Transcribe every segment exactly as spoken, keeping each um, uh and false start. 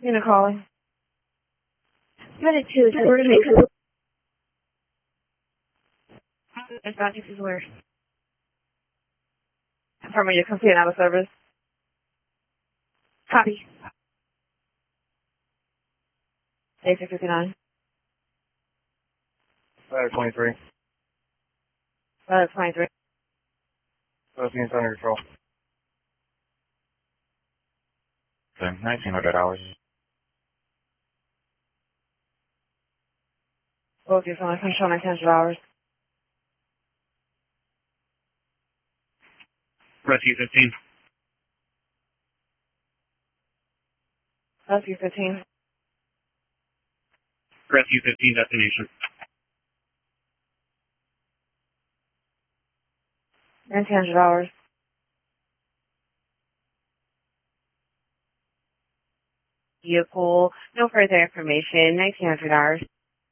You know, calling. Medic two, is where to make It's not this is where. Confirm your complete out of service. Copy. A six fifty-nine. Ladder twenty-three. Uh, twenty-three. Both units under control. So, nineteen hundred hours. Both units under control, nineteen hundred hours. Rescue fifteen. Rescue fifteen. Rescue fifteen destination. nineteen hundred hours. Vehicle, no further information, nineteen hundred hours.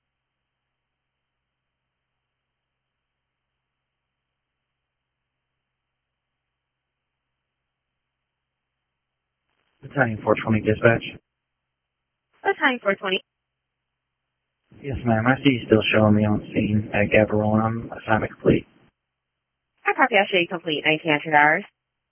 Battalion four twenty dispatch. Battalion four twenty. Yes, ma'am. I see you still showing me on scene at Gaborone. I'm assignment complete. I copy, I'll show you complete, nineteen hundred hours.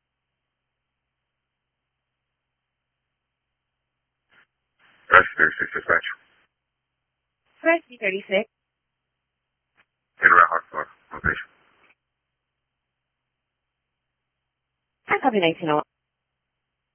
Rescue thirty-six dispatch. Rescue thirty-six. In route hotspot. Location. I copy nineteen oh one.